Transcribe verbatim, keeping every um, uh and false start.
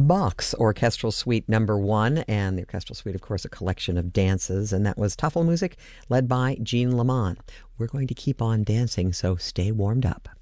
Bach's Orchestral Suite Number One, and the Orchestral Suite, of course, a collection of dances, and that was Tafelmusik, led by Jean Lamont. We're going to keep on dancing, so stay warmed up.